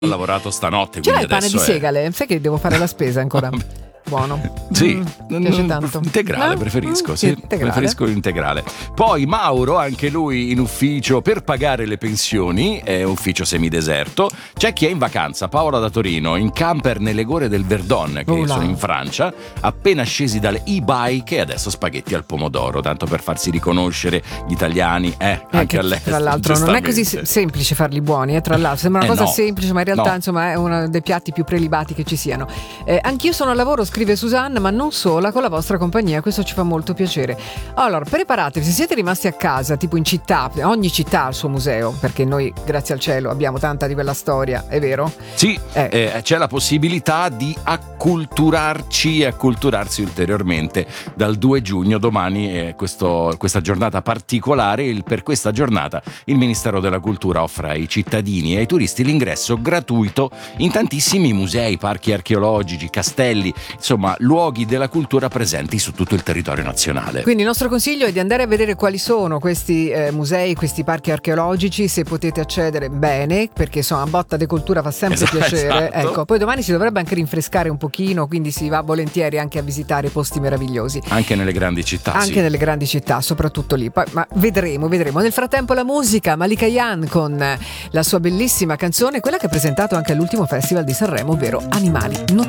Ho lavorato stanotte, Ce l'hai quindi il pane di adesso segale? Sai che devo fare la spesa ancora? Buono. Sì, piace tanto. integrale No? preferisco, sì, Integrale. preferisco l'integrale. Poi Mauro, anche lui in ufficio per pagare le pensioni, è un ufficio semideserto. C'è chi è in vacanza, Paola da Torino, in camper nelle gore del Verdon, che sono in Francia, appena scesi dalle e-bike e adesso spaghetti al pomodoro, tanto per farsi riconoscere gli italiani, anche all'estero. Tra l'altro non è così giustamente. semplice farli buoni, tra l'altro sembra una cosa No, semplice, ma in realtà no. insomma è uno dei piatti più prelibati che ci siano. Anch'io sono al lavoro, scrive Susanna, ma non sola, con la vostra compagnia, questo ci fa molto piacere. Allora, preparatevi, se siete rimasti a casa, tipo in città, ogni città ha il suo museo, perché noi, grazie al cielo, abbiamo tanta di quella storia, è vero? Sì, c'è la possibilità di acculturarci e acculturarsi ulteriormente dal 2 giugno, domani è questa giornata particolare. Per questa giornata il Ministero della Cultura offre ai cittadini e ai turisti l'ingresso gratuito in tantissimi musei, parchi archeologici, castelli, insomma luoghi della cultura presenti su tutto il territorio nazionale. Quindi il nostro consiglio è di andare a vedere quali sono questi musei, questi parchi archeologici, se potete accedere bene, perché insomma a botta di cultura fa sempre piacere. Esatto. Ecco, poi domani si dovrebbe anche rinfrescare un pochino, quindi si va volentieri anche a visitare posti meravigliosi. Anche nelle grandi città. Anche sì. nelle grandi città, soprattutto lì. Poi, ma vedremo. Nel frattempo la musica, Malika Yan con la sua bellissima canzone, quella che ha presentato anche all'ultimo Festival di Sanremo, ovvero Animali Notturni.